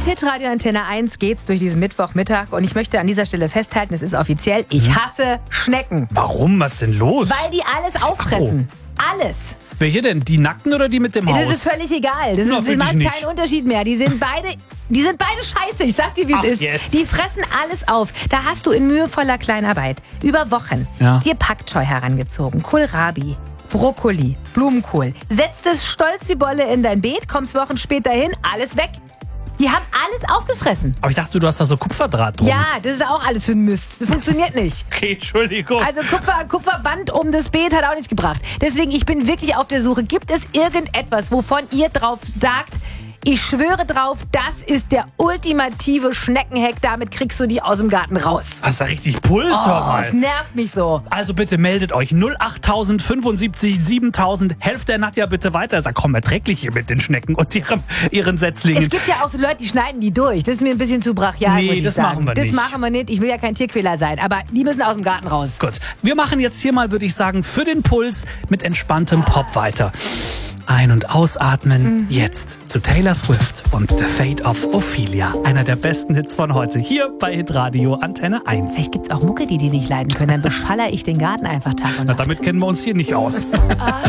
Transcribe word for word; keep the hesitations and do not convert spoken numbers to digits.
Hitradio Antenne eins geht's durch diesen Mittwochmittag und ich möchte an dieser Stelle festhalten, es ist offiziell, ich hasse Schnecken. Warum? Was ist denn los? Weil die alles auffressen. Alles. Welche denn? Die nackten oder die mit dem Haus? Das ist völlig egal. Das, Na, ist, das find macht ich nicht. keinen Unterschied mehr. Die sind beide, die sind beide scheiße. Ich sag dir, wie es Ach, ist. jetzt. Die fressen alles auf. Da hast du in mühevoller Kleinarbeit über Wochen Ja. dir Pak Choi herangezogen, Kohlrabi, Brokkoli, Blumenkohl. Setzt es stolz wie Bolle in dein Beet, kommst Wochen später hin, alles weg. Die haben alles aufgefressen. Aber ich dachte, du hast da so Kupferdraht drum. Ja, das ist auch alles für ein Mist. Das funktioniert nicht. Okay, Entschuldigung. Also Kupfer, Kupferband um das Beet hat auch nichts gebracht. Deswegen, ich bin wirklich auf der Suche. Gibt es irgendetwas, wovon ihr drauf sagt, ich schwöre drauf, das ist der ultimative Schneckenheck. Damit kriegst du die aus dem Garten raus. Hast da richtig Puls, hör Oh, mal. es nervt mich so. Also bitte meldet euch null achttausend fünfundsiebzig siebentausend. Helft der Nadja bitte weiter. Sag, komm, erträglich hier mit den Schnecken und ihrem, ihren Setzlingen. Es gibt ja auch so Leute, die schneiden die durch. Das ist mir ein bisschen zu brachial, Nee, muss ich das sagen. machen wir das nicht. machen wir nicht. Ich will ja kein Tierquäler sein, aber die müssen aus dem Garten raus. Gut, wir machen jetzt hier mal, würde ich sagen, für den Puls mit entspanntem Pop weiter. Ein- und ausatmen. Jetzt zu Taylor Swift und The Fate of Ophelia. Einer der besten Hits von heute. Hier bei Hitradio Antenne eins. Vielleicht gibt's auch Mucke, die die nicht leiden können. Dann beschaller ich den Garten einfach Tag und Na, Nacht. damit kennen wir uns hier nicht aus.